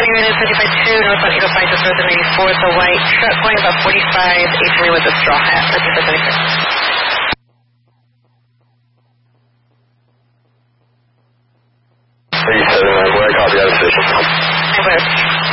unit 55-2, northbound 805 just north of 94. It's a white truck going about 45, 820 with a straw hat. 55-26. 37, where I copy out of station. Hi,